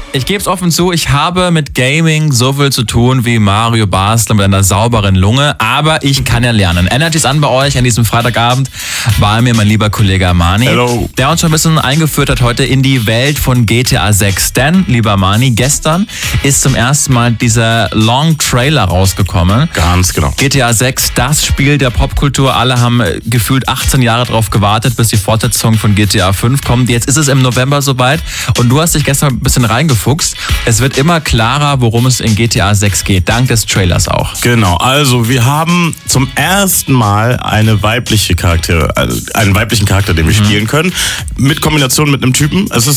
Ich gebe es offen zu, ich habe mit Gaming so viel zu tun wie Mario Basler mit einer sauberen Lunge, aber ich kann ja lernen. Energy ist an bei euch an diesem Freitagabend, bei mir mein lieber Kollege Armani, Hello. Der uns schon ein bisschen eingeführt hat heute in die Welt von GTA 6. Denn, lieber Armani, gestern ist zum ersten Mal dieser Long Trailer rausgekommen. Ganz genau. GTA 6, das Spiel der Popkultur. Alle haben gefühlt 18 Jahre drauf gewartet, bis die Fortsetzung von GTA 5 kommt. Jetzt ist es im November soweit und du hast dich gestern ein bisschen reingefuchst. Es wird immer klarer, worum es in GTA 6 geht, dank des Trailers auch. Genau, also wir haben zum ersten Mal einen weiblichen Charakter, den wir spielen können, mit Kombination mit einem Typen. Es ist